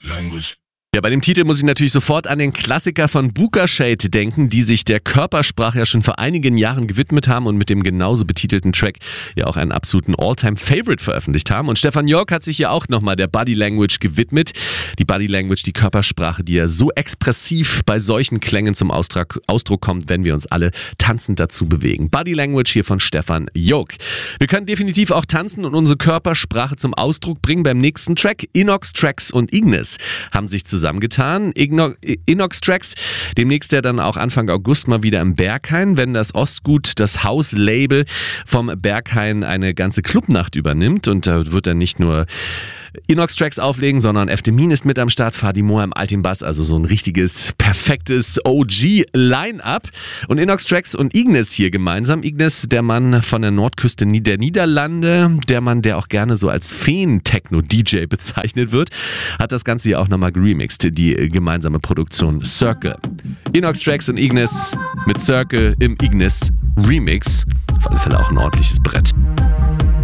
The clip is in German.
Ja, bei dem Titel muss ich natürlich sofort an den Klassiker von Booka Shade denken, die sich der Körpersprache ja schon vor einigen Jahren gewidmet haben und mit dem genauso betitelten Track ja auch einen absoluten All-Time-Favorite veröffentlicht haben. Und Stefan York hat sich hier auch nochmal der Body Language gewidmet. Die Body Language, die Körpersprache, die ja so expressiv bei solchen Klängen zum Ausdruck kommt, wenn wir uns alle tanzend dazu bewegen. Body Language hier von Stefan York. Wir können definitiv auch tanzen und unsere Körpersprache zum Ausdruck bringen beim nächsten Track. Inox Tracks und Ignis haben sich zusammengetan. Inox Tracks, demnächst ja dann auch Anfang August mal wieder im Berghain, wenn das Ostgut, das Hauslabel vom Berghain, eine ganze Clubnacht übernimmt. Und da wird dann nicht nur Inox Tracks auflegen, sondern Eftemin ist mit am Start, Fadi Moa im Altimbass, also so ein richtiges, perfektes OG-Line-Up. Und Inox Tracks und Ignis hier gemeinsam. Ignis, der Mann von der Nordküste der Niederlande, der Mann, der auch gerne so als Feen-Techno-DJ bezeichnet wird, hat das Ganze hier auch nochmal geremixed, die gemeinsame Produktion Circle. Inox Tracks und Ignis mit Circle im Ignis Remix. Auf alle Fälle auch ein ordentliches Brett.